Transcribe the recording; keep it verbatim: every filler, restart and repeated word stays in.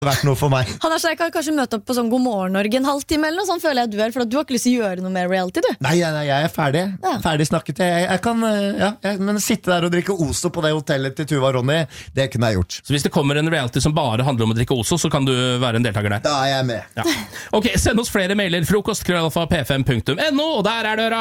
vært noe for meg. Han har sagt kanskje møte opp på sånn God morgen Norge en halvtime eller noe, sånn føler jeg du er, for du har ikke lyst til å gjøre noe mer reality, du. Nei, jeg, jeg er ferdig. Ja. Ferdig snakket. Jeg, jeg kan, ja, jeg, men sitte der og drikke Oso på det hotellet til Tuva og Ronny, det kunne jeg gjort. Så hvis det kommer en reality som bare handler om å drikke Oso, så kan du være en deltaker der? Da er jeg med. Ja. Ok, send oss flere mailer, frokost krøllalfa p fem punktum n o, og der er døra!